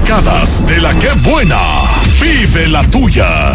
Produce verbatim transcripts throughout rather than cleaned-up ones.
dedicadas de la que buena. Vive la tuya.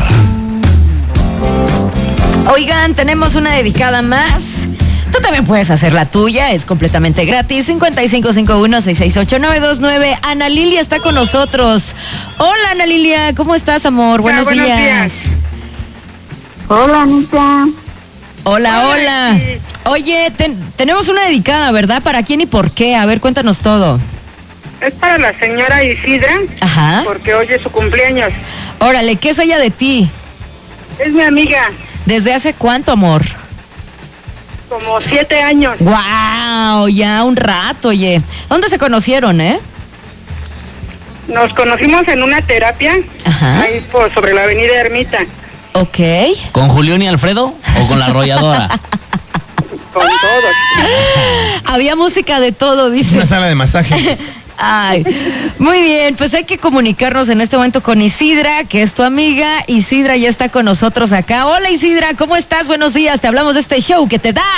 Oigan, tenemos una dedicada más. Tú también puedes hacer la tuya, es completamente gratis. cincuenta y cinco cincuenta y uno, sesenta y seis ocho, nueve dos nueve. Ana Lilia está con nosotros. Hola, Ana Lilia, ¿cómo estás, amor? Buenos, buenos días. días. Hola, Anita. Hola, hola. Sí. Oye, ten- tenemos una dedicada, ¿verdad? ¿Para quién y por qué? A ver, cuéntanos todo. Es para la señora Isidra, Ajá. porque hoy es su cumpleaños. Órale, ¿qué es ella de ti? Es mi amiga, ¿Desde hace cuánto, amor? como siete años. ¡Guau! Ya un rato, oye. ¿Dónde se conocieron, eh? Nos conocimos en una terapia, Ajá. ahí por, sobre la avenida Ermita, Ok. ¿Con Julián y Alfredo o con la arrolladora? con todos. Había música de todo, dice. Una sala de masaje. Ay, muy bien, pues hay que comunicarnos en este momento con Isidra, que es tu amiga. Isidra ya está con nosotros acá. Hola, Isidra, ¿cómo estás? Buenos días, te hablamos de este show que te da.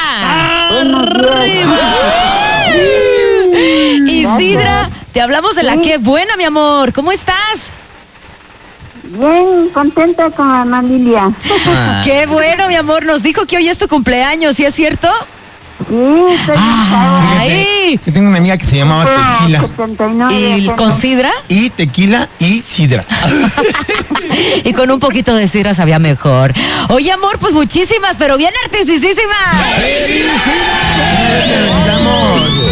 Isidra, te hablamos de la que buena, mi amor. ¿Cómo estás? Bien contenta con Ana Lilia. Ah, Qué bueno, mi amor. Nos dijo que hoy es tu cumpleaños, ¿sí es cierto? Sí, estoy Ay. Yo tengo una amiga que se llamaba Tequila. setenta y nueve ¿Y apenas. con sidra? Y tequila y sidra. Y con un poquito de sidra sabía mejor. Oye, amor, pues muchísimas, pero bien artistísimas. ¡Felicitamos!